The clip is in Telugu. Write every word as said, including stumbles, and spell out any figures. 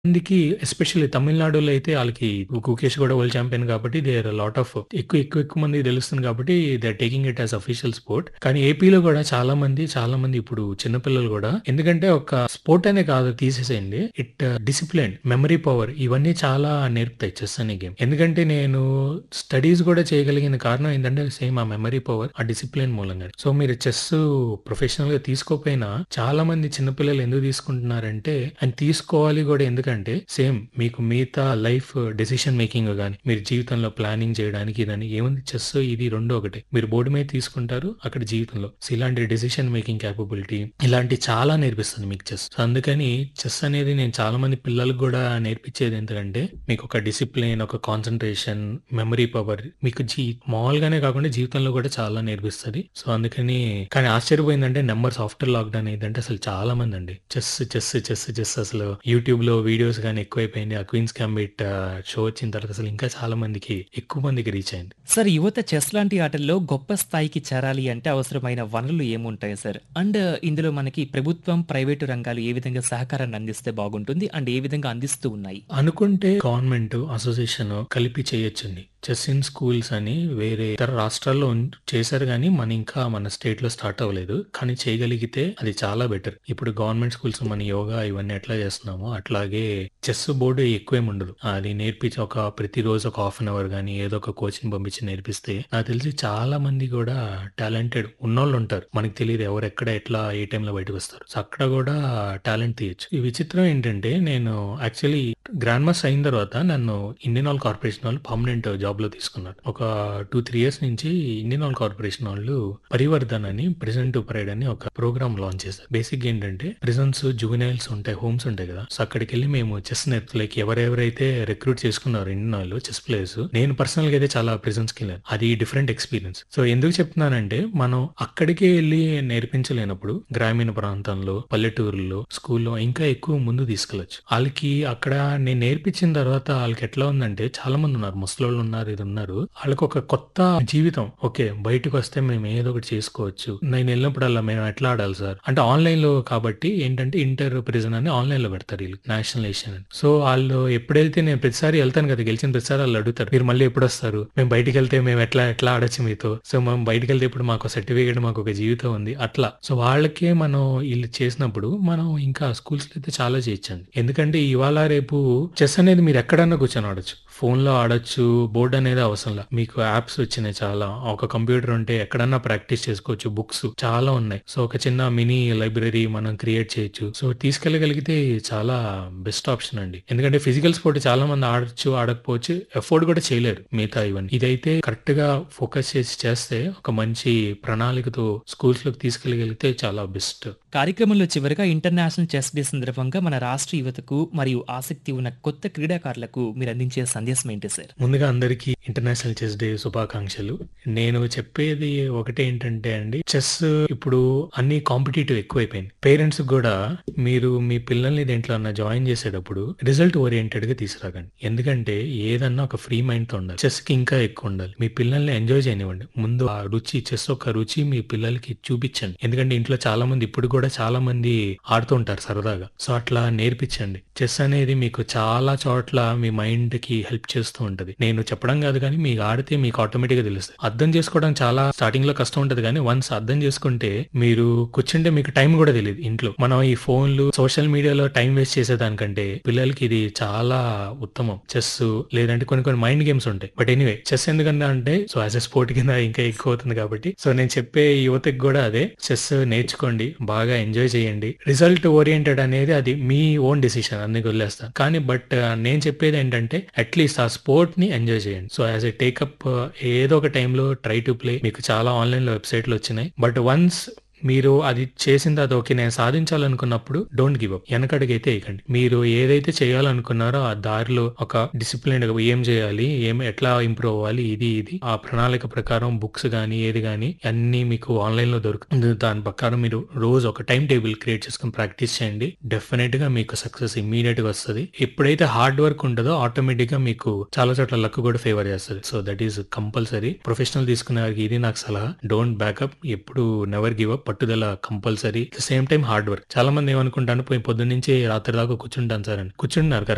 మందికి ఎస్పెషల్లీ తమిళనాడులో అయితే ఆళ్ళకి 'గుకేష్' గూడా వరల్డ్ ఛాంపియన్ కాబట్టి దే ఆర్ లాట్ ఆఫ్ ఎక్కువ, ఎక్కువ, ఎక్కువ మందికి తెలుస్తుంది కాబట్టి they are taking it as official sport. కానీ ఏపీలో గూడా చాలా మంది, చాలా మంది ఇప్పుడు చిన్న పిల్లలు గూడా ఎందుకంటే ఒక స్పోర్ట్ అనే కాదు తీసేసేయండి. ఇట్ డిసిప్లిన్, మెమరీ పవర్ ఇవన్నీ చాలా నేర్పుతాయి చెస్ అనే గేమ్. ఎందుకంటే నేను స్టడీస్ గూడా చేయగలిగిన కారణం ఏంటంటే సేమ్ ఆ మెమరీ పవర్, ఆ డిసిప్లిన్ మూలంగానే. సో మీరు చెస్ ప్రొఫెషనల్‌గా తీసుకోకపోయినా చాలా మంది చిన్న పిల్లలు ఎందుకు తీసుకుంటున్నారంటే అండ్ తీసుకోవాలి గూడా ఎందుకంటే సేమ్ మీకు మిగతా లైఫ్ డెసిషన్ మేకింగ్ గాని, మీరు జీవితంలో ప్లానింగ్ చేయడానికి ఇదని ఏముంది చెస్ ఇది రెండు ఒకటే. మీరు బోర్డ్ మీద తీసుకుంటారు అక్కడ జీవితంలో. సో ఇలాంటి డెసిషన్ మేకింగ్ కేపబిలిటీ ఇలాంటి చాలా నేర్పిస్తుంది మీకు చెస్. సో అందుకని చెస్ అనేది నేను చాలా మంది పిల్లలకి గూడా నేర్పించేది ఎందుకంటే మీకు ఒక డిసిప్లిన్, ఒక కాన్సంట్రేషన్, మెమరీ పవర్ మీకు జీ మామూలుగానే కాకుండా జీవితంలో కూడా చాలా నేర్పిస్తది. సో అందుకని కానీ ఆశ్చర్యపోయిందంటే నంబర్స్ ఆఫ్టర్ లాక్‌డౌన్ ఏందంటే అసలు చాలా మందండి చెస్, చెస్, చెస్, చెస్ అసలు యూట్యూబ్‌లో వీడియోస్ గాని ఎక్కువైపోయింది. ఆ 'క్వీన్స్ గంబిట్' షో వచ్చిన తర్వాత అసలు ఇంకా చాలా మందికి ఎక్కువ మందికి రీచ్ అయింది. సార్ యువత చెస్ లాంటి ఆటల్లో గొప్ప స్థాయికి చేరాలి అంటే అవసరమైన వనరులు ఏముంటాయి సార్? అండ్ ఇందులో మనకి ప్రభుత్వం, ప్రైవేటు రంగాలు ఏ విధంగా సహకారాన్ని అందిస్తే బాగుంటుంది? అండ్ ఏ విధంగా అందిస్తూ ఉన్నాయి? అనుకుంటే గవర్నమెంట్, అసోసియేషన్ కలిపి చేయొచ్చండి. చెస్ ఇన్ స్కూల్స్ అని వేరే ఇతర రాష్ట్రాల్లో ఉన్ చేశారు గానీ, మన ఇంకా మన స్టేట్‌లో స్టార్ట్ అవ్వలేదు. కానీ చేయగలిగితే అది చాలా బెటర్. ఇప్పుడు గవర్నమెంట్ స్కూల్స్ మన యోగా ఇవన్నీ ఎట్లా చేస్తున్నామో అట్లాగే చెస్ బోర్డ్ ఎక్కువేముండదు. అది నేర్పించి ఒక ప్రతిరోజు ఒక హాఫ్ అన్ అవర్ గాని ఏదో ఒక కోచ్‌ని పంపించి నేర్పిస్తే నాకు తెలిసి చాలా మంది గూడా టాలెంటెడ్ ఉన్నోళ్ళుంటారు. మనకు తెలీదు ఎవరు ఎక్కడ ఎట్లా ఏ టైంలో బయటకొస్తారు. సో అక్కడ గూడా టాలెంట్ తీయొచ్చు. ఈ విచిత్రం ఏంటంటే నేను యాక్చువల్లీ గ్రాండ్ మాస్టర్ అయిన తర్వాత నన్ను ఇండియన్ ఆయిల్ కార్పొరేషన్ వాళ్ళు పర్మనెంట్ జాబ్‌లో తీసుకున్నారు. ఒక రెండు, మూడు ఇయర్స్ నుంచి ఇండియన్ ఆయిల్ కార్పొరేషన్ వాళ్ళు పరివర్ధన్ అని ప్రిజన్ టు ప్రైడ్ అని ఒక ప్రోగ్రామ్ లాంచ్ చేశారు. బేసిక్‌గా ఏంటంటే ప్రిజన్స్, జువెనైల్స్ ఉంటాయి, హోమ్స్ ఉంటాయి కదా! సో అక్కడికెళ్ళి మేము చెస్ నేర్పు లైక్ ఎవరెవరైతే రిక్రూట్ చేసుకున్నారో ఇండియన్ ఆయిల్ చెస్ ప్లేయర్స్ నేను పర్సనల్‌గా అయితే చాలా ప్రిజన్స్‌కెళ్ళాను. అది డిఫరెంట్ ఎక్స్‌పీరియన్స్. సో ఎందుకు చెప్తున్నానంటే మనం అక్కడికే ఎళ్లి నేర్పించలేనప్పుడు గ్రామీణ ప్రాంతంలో, పల్లెటూరుల్లో, స్కూల్‌లో ఇంకా ఎక్కువ ముందుకు తీసుకెళ్ళొచ్చు. ఆళ్ళకి అక్కడ నేను నేర్పించిన తర్వాత ఆళ్ళకి ఎట్లా ఉందంటే చాలా మంది ఉన్నారు. ముసలోళ్ళు ఉన్నారు, ఇది ఉన్నారు. ఆళ్ళకొక కొత్త జీవితం. ఓకే. బయటకొస్తే మేము ఏదో ఒకటి చేసుకోవచ్చు. నేను ఎళ్ళినప్పుడల్లా మేము ఎట్లా ఆడాలి సార్? అంటే ఆన్‌లైన్‌లో కాబట్టి ఏంటంటే ఇంటర్ ప్రిజన్ అని ఆన్‌లైన్‌లో పెడతారు ఈళ్ళు. నేషనల్, ఏషియన్ అని. సో ఆళ్ళు ఎప్పుడెళ్తే నేను ప్రతిసారి ఎళ్తాను కదా! గెలిచిన ప్రతిసారి ఆళ్ళు అడుగుతారు. మీరు మళ్ళీ ఎప్పుడొస్తారు? మేము బయటికెళ్తే మేము ఎట్లా ఎట్లా ఆడొచ్చు మీతో? సో మేము బయటికెళ్తే ఇప్పుడు మాకో సర్టిఫికేట్, మాకొక జీవితం ఉంది. అట్లా. సో వాళ్ళకే మనం ఈళ్ళు చేసినప్పుడు మనం ఇంకా స్కూల్స్‌లో అయితే చాలా చేయొచ్చండి. ఎందుకంటే ఇవాళ రేపు చెస్ అనేది మీరు ఎక్కడన్నా కూర్చొని ఆడొచ్చు. ఫోన్‌లో ఆడొచ్చు. బోర్డ్ అనేది అవసరంలా. మీకు యాప్స్ వచ్చినాయి చాలా. ఒక కంప్యూటర్ ఉంటే ఎక్కడన్నా ప్రాక్టీస్ చేసుకోవచ్చు. బుక్స్ చాలా ఉన్నాయి. సో ఒక చిన్న మినీ లైబ్రరీ మనం క్రియేట్ చేయొచ్చు. సో తీసుకెళ్ళగలిగితే చాలా బెస్ట్ ఆప్షన్ అండి. ఎందుకంటే ఫిజికల్ స్పోర్ట్ చాలా మంది ఆడొచ్చు, ఆడకపోవచ్చు. ఎఫోర్డ్ కూడా చేయలేరు మిగతా ఇవన్నీ. ఇదైతే కరెక్ట్‌గా ఫోకస్ చేసి చేస్తే ఒక మంచి ప్రణాళికతో స్కూల్స్‌లోకి తీసుకెళ్ళగలిగితే చాలా బెస్ట్. కార్యక్రమంలో చివరగా ఇంటర్నేషనల్ చెస్ డే సందర్భంగా మన రాష్ట్ర యువతకు మరియు ఆసక్తి ఉన్న కొత్త క్రీడాకారులకు మీరు అందించే సందేశం ఏంటి సార్? ముందుగా అందరికీ ఇంటర్నేషనల్ చెస్ డే శుభాకాంక్షలు. నేను చెప్పేది ఒకటే ఏంటంటే అండి, చెస్ ఇప్పుడు అన్ని కాంపిటీటివ్ ఎక్కువైపోయింది. పేరెంట్స్‌కి గూడా మీరు మీ పిల్లల్ని దేంట్లోన్నా జాయిన్ చేసేటప్పుడు రిజల్ట్ ఓరియెంటెడ్‌గా తీసుకురాకండి. ఎందుకంటే ఏదన్నా ఒక ఫ్రీ మైండ్‌తో ఉండాలి. చెస్‌కి ఇంకా ఎక్కువ ఉండాలి. మీ పిల్లల్ని ఎంజాయ్ చేయనివ్వండి. ముందు ఆ రుచి చెస్ యొక్క రుచి మీ పిల్లలకి చూపించండి. ఎందుకంటే ఇంట్లో చాలా మంది ఇప్పుడు కూడా చాలా మంది ఆడుతూ ఉంటారు సరదాగా. సో అట్లా నేర్పించండి. చెస్ అనేది మీకు చాలా చోట్ల మీ మైండ్‌కి హెల్ప్ చేస్తూ ఉంటది. నేను చెప్పడం కాదు కానీ మీకు ఆడితే మీకు ఆటోమేటిక్‌గా తెలుస్తది. అర్థం చేసుకోవడం చాలా స్టార్టింగ్‌లో కష్టం ఉంటది కానీ వన్స్ అర్థం చేసుకుంటే మీరు కూర్చుంటే మీకు టైం కూడా తెలీదు ఇంట్లో. మనం ఈ ఫోన్‌లు, సోషల్ మీడియాలో టైం వేస్ట్ చేసేదానికంటే పిల్లలకి ఇది చాలా ఉత్తమం. చెస్ లేదంటే కొన్ని కొన్ని మైండ్ గేమ్స్ ఉంటాయి. బట్ ఎనీవే చెస్ ఎందుకన్నా అంటే సో యాస్ ఎ స్పోర్ట్ కింద ఇంకా ఎక్కువ అవుతుంది కాబట్టి సో నేను చెప్పే యువతకి కూడా అదే చెస్ నేర్చుకోండి. బాగా ఎంజాయ్ చేయండి. రిజల్ట్ ఓరియెంటెడ్ అనేది అది మీ ఓన్ డెసిషన్ అందుకు వదిలేస్తాను. కానీ బట్ నేను చెప్పేది ఏంటంటే అట్‌లీస్ట్ ఆ స్పోర్ట్‌ని ఎంజాయ్ చేయండి. సో యాస్ ఎ టేకప్ ఏదో ఒక టైంలో ట్రై టు ప్లే మీకు చాలా ఆన్‌లైన్‌లో వెబ్‌సైట్‌లు వచ్చినాయి. బట్ వన్స్ మీరు అది చేసిన తర్వాత ఓకే నేను సాధించాలనుకున్నప్పుడు డోంట్ గివ్ అప్. వెనకడుగైతే వేయకండి. మీరు ఏదైతే చేయాలనుకున్నారో ఆ దారిలో ఒక డిసిప్లిన్డ్‌గా ఏం చేయాలి, ఏం ఎట్లా ఇంప్రూవ్ అవ్వాలి ఇది ఇది ఆ ప్రణాళిక ప్రకారం బుక్స్ గాని, ఏది గాని అన్నీ మీకు ఆన్‌లైన్‌లో దొరుకుతుంది. దాని ప్రకారం మీరు రోజు ఒక టైమ్ టేబుల్ క్రియేట్ చేసుకొని ప్రాక్టీస్ చేయండి. డెఫినిట్‌గా మీకు సక్సెస్ ఇమ్మీడియేట్‌గా వస్తది. ఎప్పుడైతే హార్డ్ వర్క్ ఉంటదో ఆటోమేటిక్‌గా మీకు చాలా చోట్ల లక్ కూడా ఫేవర్ చేస్తది. So that is compulsory. Professional తీసుకునే వారికి ఇది నాకు సలహా. Don't backup. ఎప్పుడు నెవర్ గివ్ అప్. పట్టుదల compulsory. At the same time hard work. చాలా మంది ఏమనుకుంటారు పొద్దున్నుంచి రాత్రి దాకా కూర్చుంటాను సార్ అని. కూర్చుంటున్నారు కరెక్ట్.